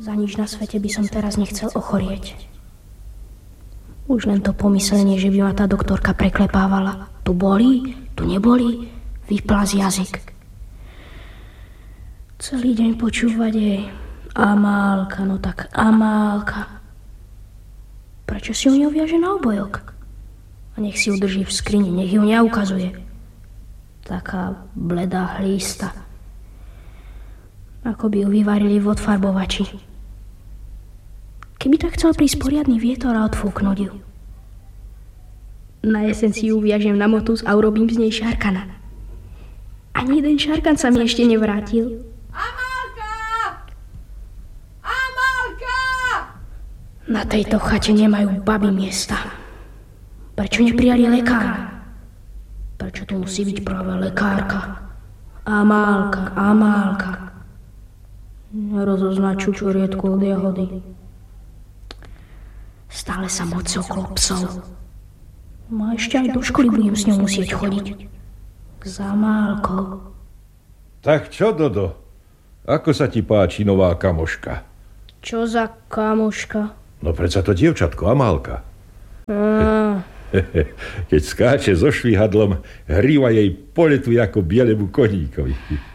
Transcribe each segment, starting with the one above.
Za nič na svete by som teraz nechcel ochorieť. Už len to pomyslenie, že by ma tá doktorka preklepávala. Tu bolí, tu nebolí, vyplá z jazyk. Celý deň počúvať jej Amálka, no tak Amálka. Prečo si ju neuviaže na obojok? A nech si ju drží v skrini, nech ju neukazuje. Taká bledá hlísta. Ako by ju vyvarili v odfarbovači. Keby tak chcel prísť poriadny vietor a odfúknuť ju. Na jeseň si ju viažem na motus a urobím z nej šarkana. Ani jeden šarkan sa mi ešte nevrátil. Amálka! Amálka! Na tejto chate nemajú baby miesta. Prečo neprijali lekára? Prečo tu musí byť práve lekárka? Amálka, Amálka. Rozoznať čučoriedku od jahody. Stále sa moc okolo psov. No a ešte aj do školy budem s ňou musieť chodiť. Za Amálkou. Tak čo, Dodo? Ako sa ti páči nová kamoška? Čo za kamoška? No predsa to dievčatko, Amálka. Keď skáče so švihadlom, hríva jej poletuje ako bielemu koníkovi.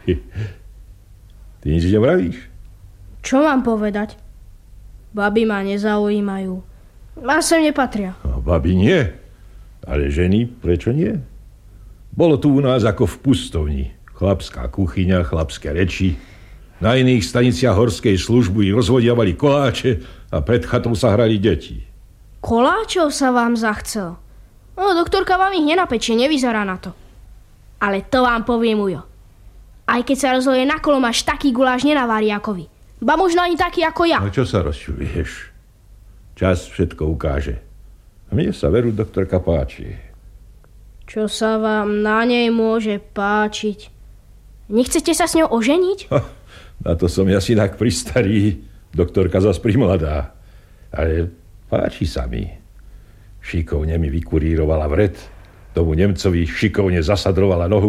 Ty nič nevravíš? Čo mám povedať? Baby ma nezaujímajú. A sem nepatria. No, baby nie. Ale ženy, prečo nie? Bolo tu u nás ako v pustovni. Chlapská kuchyňa, chlapské reči. Na iných staniciach horskej služby rozvodiavali koláče a pred chatou sa hrali deti. Koláčov sa vám zachcel? No, doktorka vám ich nenapečie, nevyzerá na to. Ale to vám poviem, Ujo. Aj keď sa rozleje na kolo, máš taký guláš nenavári ako vy. Ba možno ani taký ako ja. No čo sa rozčuluješ? Čas všetko ukáže. A mne sa veru doktorka páči. Čo sa vám na nej môže páčiť? Nechcete sa s ňou oženiť? Na to som ja synak pristarý, doktorka zas primladá. Ale páči sa mi. Šikovne mi vykurírovala vred, tomu Nemcovi šikovne zasadrovala nohu.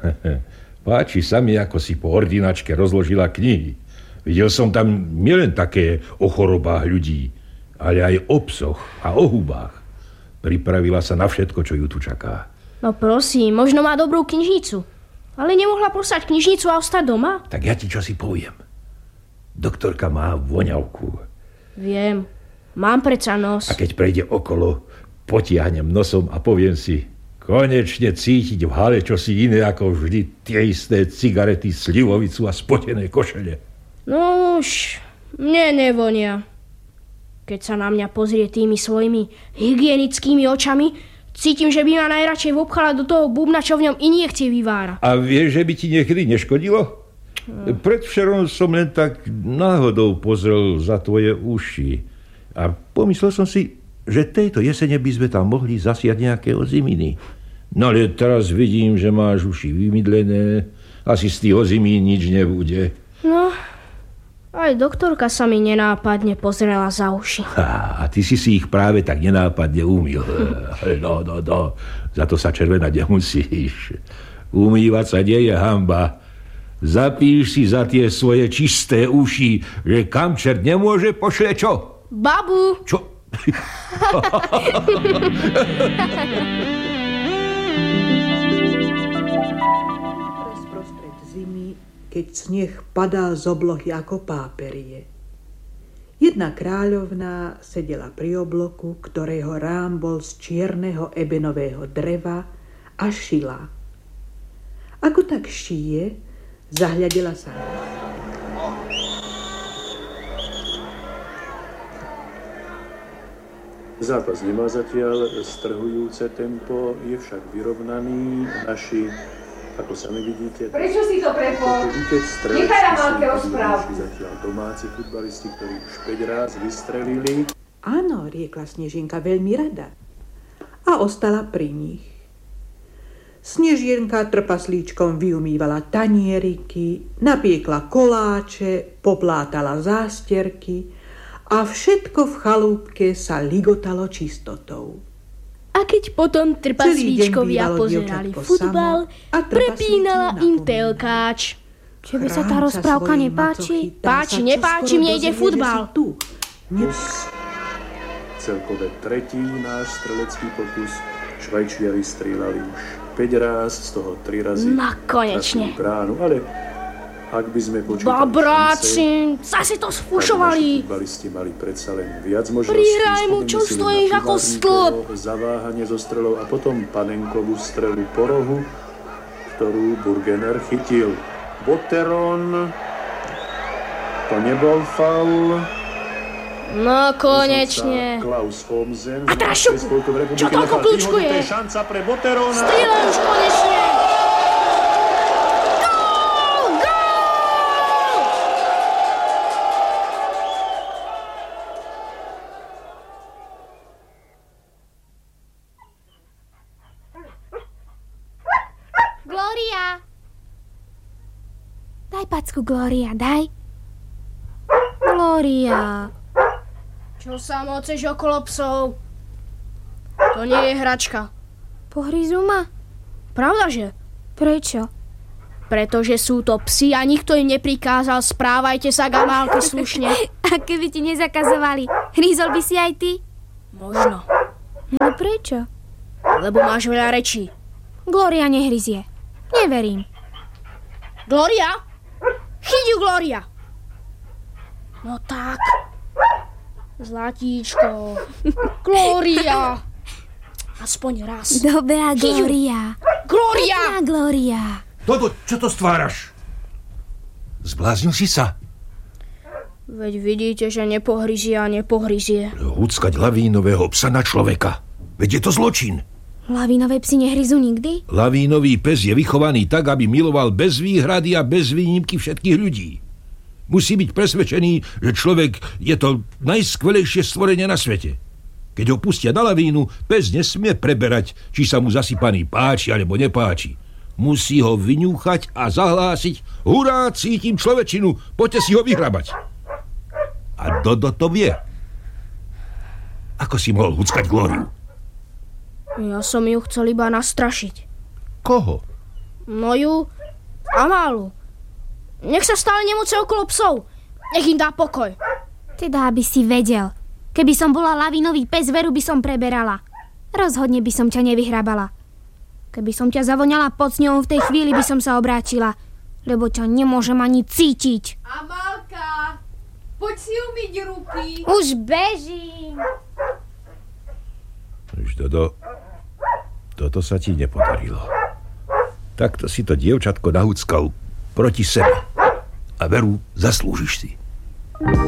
Páči sa mi, ako si po ordinačke rozložila knihy. Videl som tam nielen také o chorobách ľudí, ale aj o psoch a o hubách. Pripravila sa na všetko, čo ju tu čaká. No prosím, možno má dobrú knižnicu. Ale nemohla poslať knižnicu a ostať doma? Tak ja ti čosi poviem. Doktorka má voňavku. Viem, mám predsa nos. A keď prejde okolo, potiahnem nosom a poviem si, konečne cítiť v hale čosi iné ako vždy tie isté cigarety, slivovicu a spotené košele. No už, mne nevonia. Keď sa na mňa pozrie tými svojimi hygienickými očami, cítim, že by ma najradšej vopchala do toho bubna, čo v ňom injekcie vyvára. A vieš, že by ti niekedy neškodilo? Predvčerom som len tak náhodou pozrel za tvoje uši a pomyslel som si, že tejto jesene by sme tam mohli zasiať nejaké oziminy. No ale teraz vidím, že máš uši vymydlené, asi z tých ozimín nič nebude. No, aj doktorka sa mi nenápadne pozrela za uši. A ty si ich práve tak nenápadne umýl. No, za to sa červenať nemusíš. Umývať sa nie je hanba. Zapíš si za tie svoje čisté uši, že kam čert nemôže, pošle čo? Babu! Čo? Sprostred zimy, keď sneh padal z oblohy ako páperie. Jedna kráľovná sedela pri obloku, ktorého rám bol z čierneho ebenového dreva a šila. Ako tak šije, zahľadila sa. Zápas nemá zatiaľ strhujúce tempo, je však vyrovnaný. Naši, ako sami vidíte... Prečo si to prepol? Nechaj nám veľké rozprávky. Zatiaľ domáci futbalisti, ktorí už 5 ráz vystrelili. Áno, riekla Snežienka veľmi rada. A ostala pri nich. Snežienka trpaslíčkom vyumývala tanieriky, napiekla koláče, poplátala zásterky a všetko v chalúbke sa ligotalo čistotou. A keď potom trpaslíčkovia pozerali futbal, prepínala im telkáč. Tebe sa tá rozprávka nepáči? Páči, nepáči, mne ide futbal. Celkové tretí náš strelecký pokus. Švajčiari strieľali už 5 ráz, z toho 3 razy No konečne. bránu, ale ak by sme počítali Babráci, zase to sfušovali. Futbalisti mali predsa len viac možností. Prihraj mu, čo stojíš ako stĺp. Zaváhanie zo strelou a potom panenkovú strelu po rohu, ktorú Burgener chytil. Botteron, to nebol faul. No konečne. Klaus Omsen. A teraz šupu, čo toľko kľúčkuje? To je šanca pre Botterona. Strieľaj už konečne. Gól, gól! Glória! Daj packu, Glória, daj. Glória. Čo sa moceš okolo psov? To nie je hračka. Pohryzú ma? Pravdaže? Prečo? Pretože sú to psi a nikto im neprikázal správajte sa k Amálke slušne. A keby ti nezakazovali, hrízol by si aj ty? Možno, No prečo? lebo máš veľa rečí. Glória nehryzie. Neverím. Glória? Chyť ju, Glória! No tak. Zlatíčko. Glória! Aspoň raz. Dobrá Glória. Glória! Pekná Glória. Toto, čo to stváraš? Zbláznil si sa? Veď vidíte, že nepohryzie a nepohryzie. Húckať lavínového psa na človeka. Veď je to zločin. Lavínové psi nehryzú nikdy? Lavínový pes je vychovaný tak, aby miloval bez výhrady a bez výnimky všetkých ľudí. Musí byť presvedčený, že človek je to najskvelejšie stvorenie na svete. Keď ho pustia na lavínu, pes nesmie preberať, či sa mu zasypaný páči alebo nepáči. Musí ho vyňúchať a zahlásiť: hurá, cítim človečinu, poďte si ho vyhrabať. A Dodo to vie. Ako si mohol húckať Glóriu? Ja som ju chcel iba nastrašiť. Koho? No ju, Amálu. Nech sa stále nemoce okolo psov. Nech im dá pokoj. Teda, aby si vedel. Keby som bola lavínový pes, veru by som preberala. Rozhodne by som ťa nevyhrabala. Keby som ťa zavoňala pod sňou, v tej chvíli by som sa obrátila. Lebo ťa nemôžem ani cítiť. Amálka, poď si umyť ruky. Už bežím. Už toto sa ti nepodarilo. Takto si to dievčatko nahúckal proti sebe. A veru, zaslúžiš si.